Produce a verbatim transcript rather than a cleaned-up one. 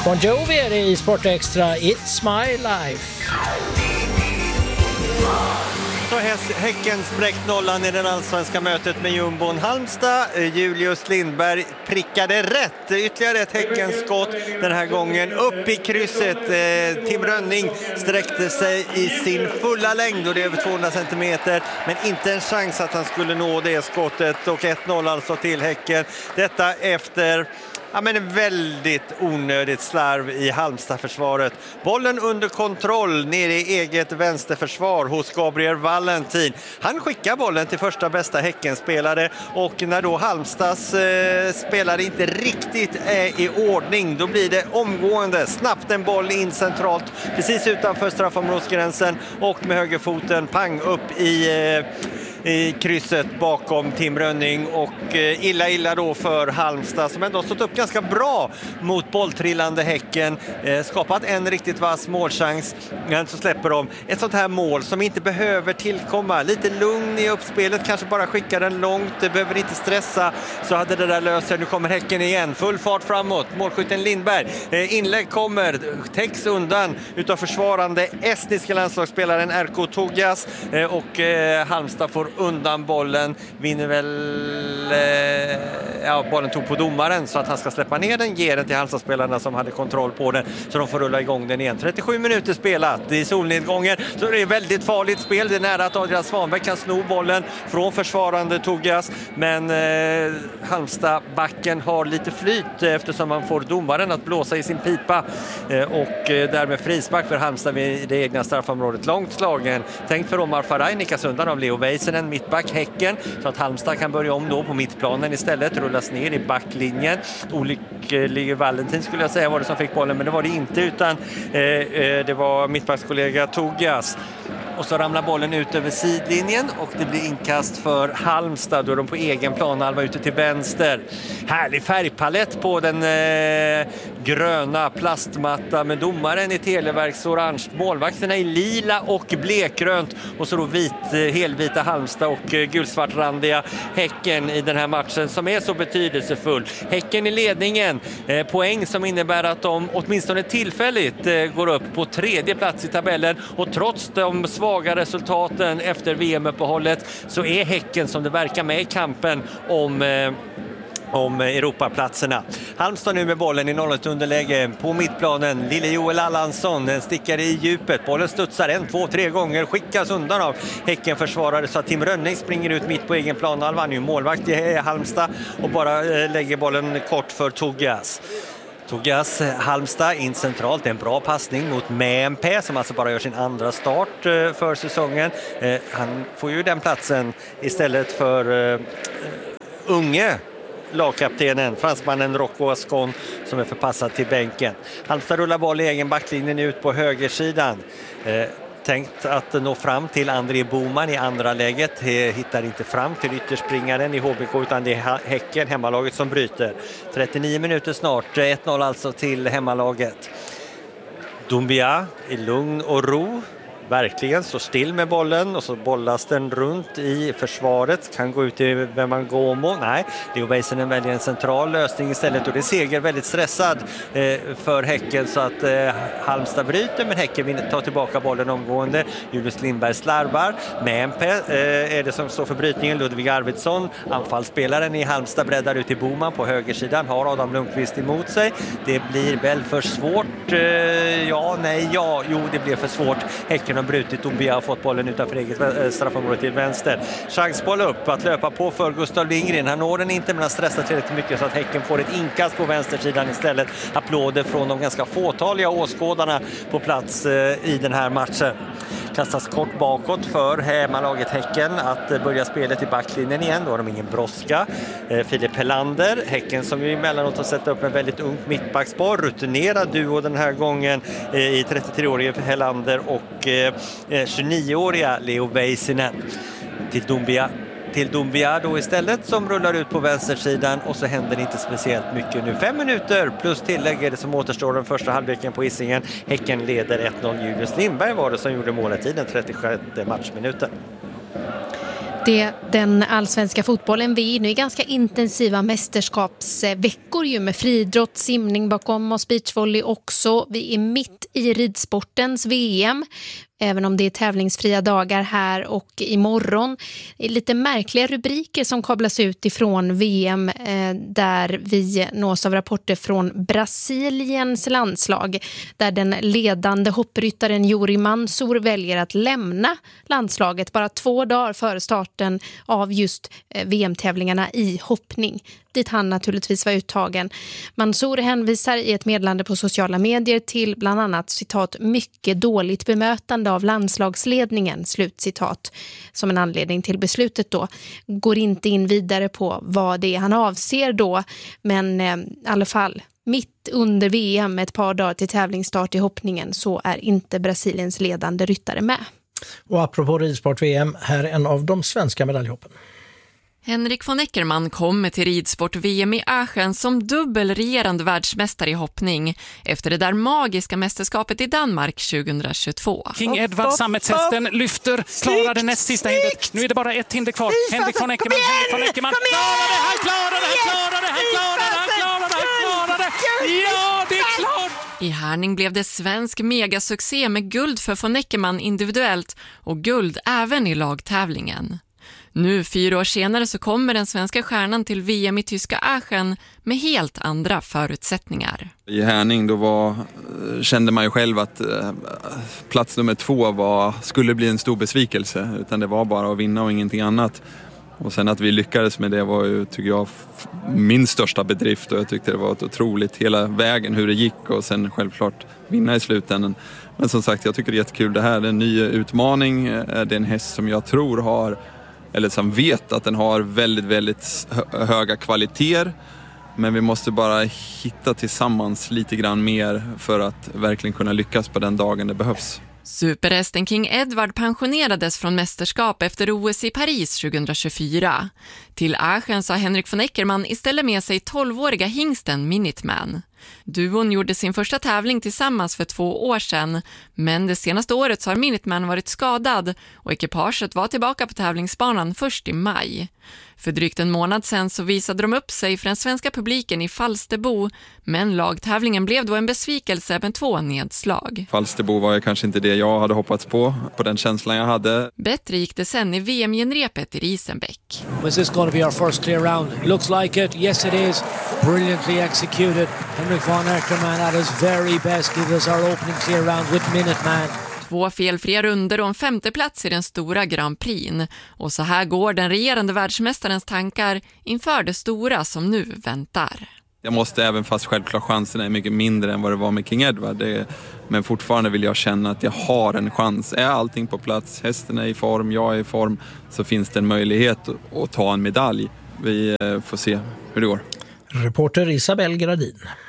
Bon Jovi är det i Sport Extra, It's My Life. Så Häcken spräckt nollan i det allsvenska mötet med Jumbon Halmstad. Julius Lindberg prickade rätt. Ytterligare ett Häckenskott den här gången upp i krysset. Tim Rönning sträckte sig i sin fulla längd och det är över tvåhundra centimeter. Men inte en chans att han skulle nå det skottet. Och ett noll alltså till Häcken. Detta efter... Ja, men en väldigt onödigt slarv i Halmstad-försvaret. Bollen under kontroll nere i eget vänsterförsvar hos Gabriel Valentin. Han skickar bollen till första bästa Häckenspelare och när då Halmstads eh, spelare inte riktigt är i ordning, då blir det omgående snabbt en boll in centralt precis utanför straffområdesgränsen och med högerfoten pang upp i... Eh, i krysset bakom Tim Rönning och eh, illa illa då för Halmstad som ändå stått upp ganska bra mot bolltrillande Häcken, eh, skapat en riktigt vass målchans, men så släpper de ett sånt här mål som inte behöver tillkomma. Lite lugn i uppspelet, kanske bara skicka den långt, det behöver inte stressa, så hade det där löst sig. Nu kommer Häcken igen, full fart framåt, målskytten Lindberg, eh, inlägg kommer, täcks undan utav försvarande estniska landslagsspelaren Erko Togas eh, och eh, Halmstad får undan bollen, vinner väl eh, ja, bollen tog på domaren så att han ska släppa ner den, ger den till Halmstad-spelarna som hade kontroll på den så de får rulla igång den igen. trettiosju minuter spelat i solnedgången, så det är väldigt farligt spel. Det är nära att Adrian Svanberg kan sno bollen från försvarande Togas, men eh, Halmstad-backen har lite flyt eftersom man får domaren att blåsa i sin pipa eh, och eh, därmed frispark för Halmstad i det egna straffområdet. Långt slagen, tänkt för Omar Faraj, nickas undan av Leo Väisänen, mittback Häcken, så att Halmstad kan börja om då på mittplanen istället, rullas ner i backlinjen. Olycklig Valentin skulle jag säga var det som fick bollen, men det var det inte, utan eh, eh, det var mittbackskollega Togas. Och så ramlar bollen ut över sidlinjen och det blir inkast för Halmstad då de på egen planhalva ute till vänster. Härlig färgpalett på den eh, gröna plastmatta med domaren i Televerks orange, målvakterna i lila och blekgrönt och så då vit, eh, helvita Halmstad och eh, gulsvartrandiga Häcken i den här matchen som är så betydelsefull. Häcken i ledningen, eh, poäng som innebär att de åtminstone tillfälligt eh, går upp på tredje plats i tabellen, och trots de svaga resultaten efter V M-uppehållet så är Häcken som det verkar med i kampen om eh, om Europaplatserna. Halmstad nu med bollen i noll ett underläge på mittplanen. Lille Joel Allansson, den stickar i djupet. Bollen studsar en, två, tre gånger. Skickas undan av Häcken försvarare så att Tim Rönning springer ut mitt på egen plan. Han är ju målvakt i Halmstad och bara eh, lägger bollen kort för Togas. Togas Halmstad in centralt, en bra passning mot Mämpä som alltså bara gör sin andra start för säsongen. Han får ju den platsen istället för uh, unge lagkaptenen, fransmannen Rocco Ascon, som är förpassad till bänken. Halmstad rullar boll i egen backlinjen ut på högersidan. Uh, Tänkt att nå fram till André Boman i andra läget. Hittar inte fram till ytterspringaren i H B K, utan det är Häcken, hemmalaget, som bryter. trettionio minuter snart, ett noll alltså till hemmalaget. Doumbia i lugn och ro. Verkligen står still med bollen och så bollas den runt i försvaret. Kan gå ut till Wembangomo. Nej, Leo Väisänen väljer en central lösning istället och det är Seger väldigt stressad eh, för Häcken så att eh, Halmstad bryter, men Häcken vill ta tillbaka bollen omgående. Julius Lindberg slarvar. Mämpä eh, är det som står för brytningen. Ludvig Arvidsson, anfallsspelaren i Halmstad, breddar ut till Boman på högersidan. Har Adam Lundqvist emot sig. Det blir väl för svårt. Eh, ja, nej, ja, jo, det blir för svårt. Häcken har brutit och vi har fått bollen utanför eget straffområde till vänster. Chansboll upp att löpa på för Gustav Lindgren. Han når den inte, men han stressar tillräckligt mycket så att Häcken får ett inkast på vänstersidan istället. Applåder från de ganska fåtaliga åskådarna på plats i den här matchen. Kastas kort bakåt för hemmalaget Häcken att börja spelet i backlinjen igen. Då har de ingen brådska. Filip Helander, Häcken som ju emellanåt har sett upp en väldigt ung mittbackspar. Rutinerad duo den här gången i trettiotre-årige Helander och tjugonio-åriga Leo Väisänen. Till Doumbia. Till Doumbia då istället, som rullar ut på vänstersidan, och så händer det inte speciellt mycket nu. Fem minuter plus tillägg är det som återstår den första halvleken på Hisingen. Häcken leder ett noll. Julius Lindberg var det som gjorde målet i den trettiosjätte matchminuten. Det, den allsvenska fotbollen, vi är inne i ganska intensiva mästerskapsveckor ju med friidrott, simning bakom oss, beachvolley också. Vi är mitt i ridsportens V M, även om det är tävlingsfria dagar här och imorgon. Det är lite märkliga rubriker som kablas ut ifrån V M eh, där vi nås av rapporter från Brasiliens landslag där den ledande hoppryttaren Yuri Mansour väljer att lämna landslaget bara två dagar före starten av just eh, V M-tävlingarna i hoppning. Dit han naturligtvis var uttagen. Mansour hänvisar i ett meddelande på sociala medier till bland annat citat mycket dåligt bemötande av landslagsledningen, slutcitat, som en anledning till beslutet då. Går inte in vidare på vad det är han avser då, men eh, i alla fall mitt under V M ett par dagar till tävlingsstart i hoppningen så är inte Brasiliens ledande ryttare med. Och apropå ridsport-V M, här är en av de svenska medaljhoppen. Henrik von Eckermann kommer till ridsport-V M i Aachen som dubbelregerande världsmästare i hoppning efter det där magiska mästerskapet i Danmark tjugohundratjugotvå. King Edward, sammetshästen, lyfter, klarade näst sista hindret. Nu är det bara ett hinder kvar. Henrik von Eckermann, Henrik von Eckermann. Klarade det, han klarade det, han klarade det, han klarade det, han klarade det, han klarade det. Ja, det är klart! I Härning blev det svensk megasuccé med guld för von Eckermann individuellt och guld även i lagtävlingen. Nu, fyra år senare, så kommer den svenska stjärnan till V M i tyska Aachen med helt andra förutsättningar. I Härning då var, kände man ju själv att eh, plats nummer två var, skulle bli en stor besvikelse. Utan det var bara att vinna och ingenting annat. Och sen att vi lyckades med det var ju, tycker jag, min största bedrift. Och jag tyckte det var ett otroligt hela vägen hur det gick och sen självklart vinna i slutändan. Men som sagt, jag tycker det är jättekul. Det här är en ny utmaning. Det är en häst som jag tror har... eller som vet att den har väldigt, väldigt höga kvaliteter. Men vi måste bara hitta tillsammans lite grann mer för att verkligen kunna lyckas på den dagen det behövs. Superhästen King Edward pensionerades från mästerskap efter O S i Paris tjugohundratjugofyra. Till Aachen sa Henrik von Eckermann istället med sig tolvåriga hingsten Minuteman. Duon gjorde sin första tävling tillsammans för två år sedan, men det senaste året så har Minuteman varit skadad och ekipaget var tillbaka på tävlingsbanan först i maj. För drygt en månad sedan så visade de upp sig för den svenska publiken i Falsterbo, men lagtävlingen blev då en besvikelse med två nedslag. Falsterbo var ju kanske inte det jag hade hoppats på, på den känslan jag hade. Bättre gick det sen i V M-genrepet i Risenbäck. Was this going to be our first clear round? Looks like it. Yes, it is. Brilliantly executed. Henrik von Eckermann at his very best gave us our opening clear round with Minuteman. Två felfria runder och en femte plats i den stora Grand Prix. Och så här går den regerande världsmästarens tankar inför det stora som nu väntar. Jag måste även, fast självklart chansen är mycket mindre än vad det var med King Edward. Det, men fortfarande vill jag känna att jag har en chans. Är allting på plats, hästen är i form, jag är i form, så finns det en möjlighet att, att ta en medalj. Vi får se hur det går. Reporter Isabel Gradin.